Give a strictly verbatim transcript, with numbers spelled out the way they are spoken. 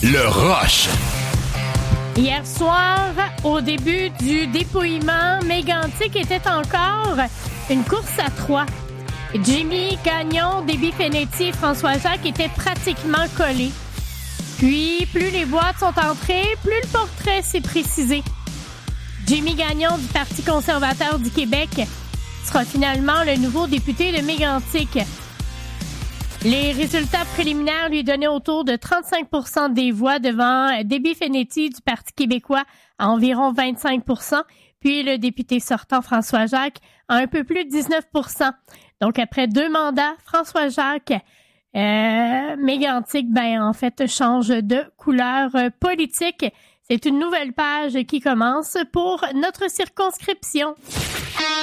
Le Rush. Hier soir, au début du dépouillement, Mégantic était encore une course à trois. Jimmy Gagnon, Déby Fenetti et François Jacques étaient pratiquement collés. Puis, plus les boîtes sont entrées, plus le portrait s'est précisé. Jimmy Gagnon du Parti conservateur du Québec sera finalement le nouveau député de Mégantic. Les résultats préliminaires lui donnaient autour de trente-cinq pour cent des voix devant Déby Fenetti du Parti québécois à environ vingt-cinq pour cent, puis le député sortant François Jacques à un peu plus de dix-neuf pour cent. Donc, après deux mandats, François Jacques, euh, Mégantic, ben, en fait, change de couleur politique. C'est une nouvelle page qui commence pour notre circonscription.